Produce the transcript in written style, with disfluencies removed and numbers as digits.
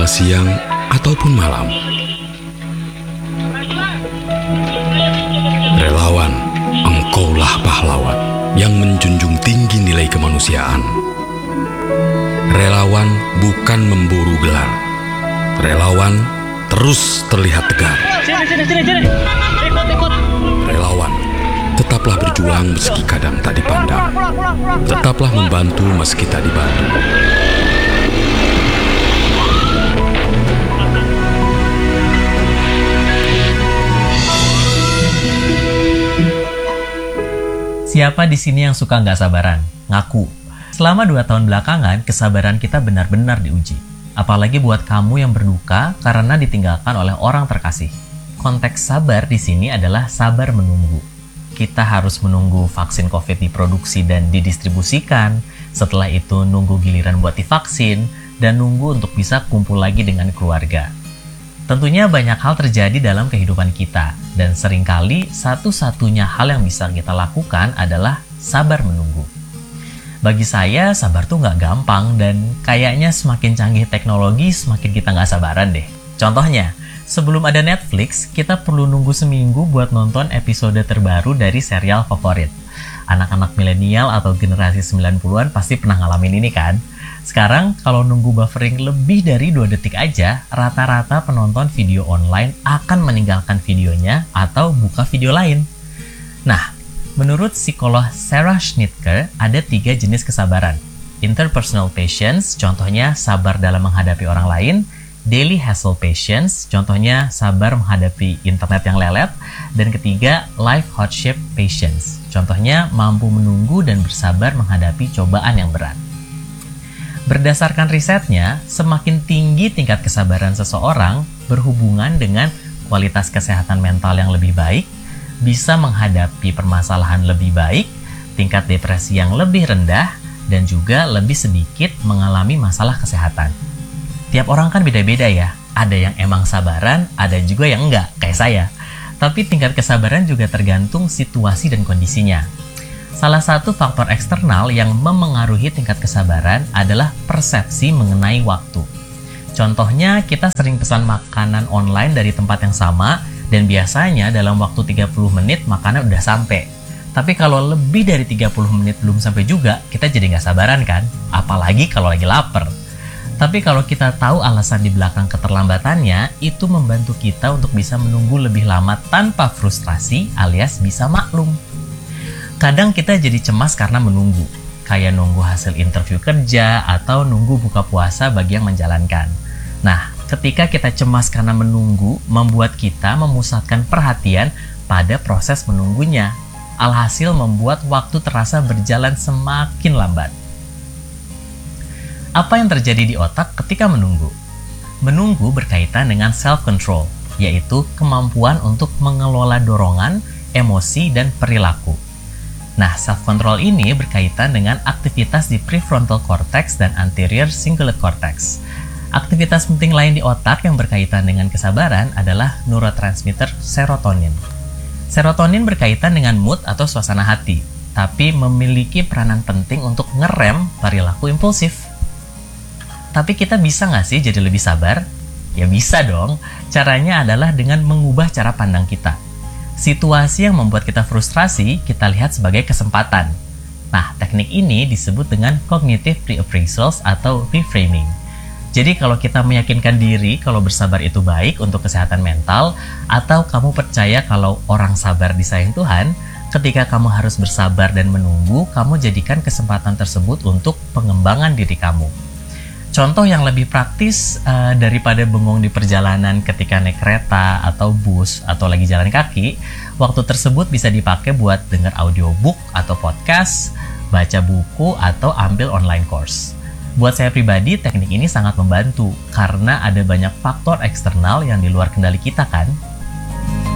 siang ataupun malam. Relawan, engkaulah pahlawan yang menjunjung tinggi nilai kemanusiaan. Relawan bukan memburu gelar. Relawan terus terlihat tegar. Sini. Ikut. Relawan, tetaplah berjuang meski kadang tak dipandang. Tetaplah membantu meski tak dibantu. Siapa di sini yang suka nggak sabaran? Ngaku. Selama 2 tahun belakangan, kesabaran kita benar-benar diuji. Apalagi buat kamu yang berduka karena ditinggalkan oleh orang terkasih. Konteks sabar di sini adalah sabar menunggu. Kita harus menunggu vaksin COVID diproduksi dan didistribusikan. Setelah itu nunggu giliran buat divaksin, dan nunggu untuk bisa kumpul lagi dengan keluarga. Tentunya banyak hal terjadi dalam kehidupan kita, dan seringkali satu-satunya hal yang bisa kita lakukan adalah sabar menunggu. Bagi saya, sabar tuh nggak gampang, dan kayaknya semakin canggih teknologi, semakin kita nggak sabaran deh. Contohnya, sebelum ada Netflix, kita perlu nunggu seminggu buat nonton episode terbaru dari serial favorit. Anak-anak milenial atau generasi 90-an pasti pernah ngalamin ini kan? Sekarang, kalau nunggu buffering lebih dari 2 detik aja, rata-rata penonton video online akan meninggalkan videonya atau buka video lain. Nah, menurut psikolog Sarah Schnitker, ada 3 jenis kesabaran. Interpersonal patience, contohnya sabar dalam menghadapi orang lain. Daily hassle patience, contohnya sabar menghadapi internet yang lelet. Dan ketiga, life hardship patience, contohnya mampu menunggu dan bersabar menghadapi cobaan yang berat. Berdasarkan risetnya, semakin tinggi tingkat kesabaran seseorang berhubungan dengan kualitas kesehatan mental yang lebih baik, bisa menghadapi permasalahan lebih baik, tingkat depresi yang lebih rendah, dan juga lebih sedikit mengalami masalah kesehatan. Tiap orang kan beda-beda ya, ada yang emang sabaran, ada juga yang enggak, kayak saya. Tapi tingkat kesabaran juga tergantung situasi dan kondisinya. Salah satu faktor eksternal yang memengaruhi tingkat kesabaran adalah persepsi mengenai waktu. Contohnya, kita sering pesan makanan online dari tempat yang sama, dan biasanya dalam waktu 30 menit makanan udah sampai. Tapi kalau lebih dari 30 menit belum sampai juga, kita jadi nggak sabaran kan? Apalagi kalau lagi lapar. Tapi kalau kita tahu alasan di belakang keterlambatannya, itu membantu kita untuk bisa menunggu lebih lama tanpa frustrasi alias bisa maklum. Kadang kita jadi cemas karena menunggu, kayak nunggu hasil interview kerja atau nunggu buka puasa bagi yang menjalankan. Nah, ketika kita cemas karena menunggu, membuat kita memusatkan perhatian pada proses menunggunya. Alhasil membuat waktu terasa berjalan semakin lambat. Apa yang terjadi di otak ketika menunggu? Menunggu berkaitan dengan self-control, yaitu kemampuan untuk mengelola dorongan, emosi, dan perilaku. Nah, self-control ini berkaitan dengan aktivitas di prefrontal cortex dan anterior cingulate cortex. Aktivitas penting lain di otak yang berkaitan dengan kesabaran adalah neurotransmitter serotonin. Serotonin berkaitan dengan mood atau suasana hati, tapi memiliki peranan penting untuk ngerem perilaku impulsif. Tapi kita bisa nggak sih jadi lebih sabar? Ya bisa dong. Caranya adalah dengan mengubah cara pandang kita. Situasi yang membuat kita frustrasi, kita lihat sebagai kesempatan. Nah, teknik ini disebut dengan cognitive reappraisals atau reframing. Jadi kalau kita meyakinkan diri kalau bersabar itu baik untuk kesehatan mental, atau kamu percaya kalau orang sabar disayang Tuhan, ketika kamu harus bersabar dan menunggu, kamu jadikan kesempatan tersebut untuk pengembangan diri kamu. Contoh yang lebih praktis daripada bengong di perjalanan ketika naik kereta atau bus atau lagi jalan kaki, waktu tersebut bisa dipakai buat denger audiobook atau podcast, baca buku, atau ambil online course. Buat saya pribadi, teknik ini sangat membantu karena ada banyak faktor eksternal yang di luar kendali kita kan.